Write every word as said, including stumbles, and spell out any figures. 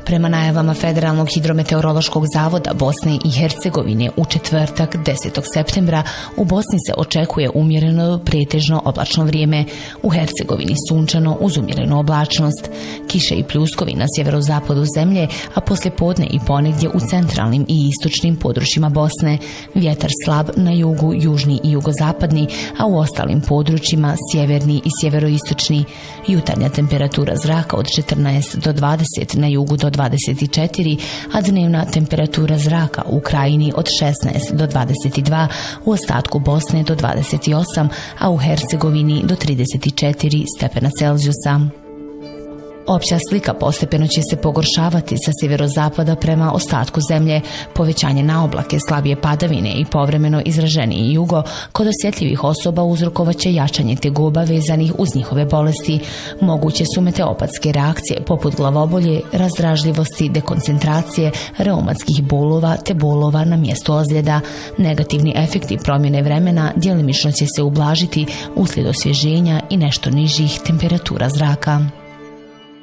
Prema najavama Federalnog hidrometeorološkog zavoda Bosne i Hercegovine u četvrtak desetog septembra u Bosni se očekuje umjereno pretežno oblačno vrijeme, u Hercegovini sunčano uz umjerenu oblačnost, kiše i pljuskovi na sjeverozapadu zemlje, a poslijepodne i ponegdje u centralnim i istočnim područjima Bosne, vjetar slab na jugu, južni i jugozapadni, a u ostalim područjima sjeverni i sjeveroistočni. Jutarnja temperatura zraka od četrnaest do dvadeset, na jugu do dvadeset četiri, a dnevna temperatura zraka u krajini od šesnaest do dvadeset dva, u ostatku Bosne do dvadeset osam, a u Hercegovini do trideset četiri stepena Celzijusa. Opća slika postepeno će se pogoršavati sa sjeverozapada prema ostatku zemlje. Povećanje na oblake, slabije padavine i povremeno izraženiji jugo kod osjetljivih osoba uzrokovaće jačanje tegoba vezanih uz njihove bolesti. Moguće su meteopatske reakcije poput glavobolje, razdražljivosti, dekoncentracije, reumatskih bolova te bolova na mjestu ozljeda. Negativni efekti promjene vremena djelimično će se ublažiti uslijed osvježenja i nešto nižih temperatura zraka.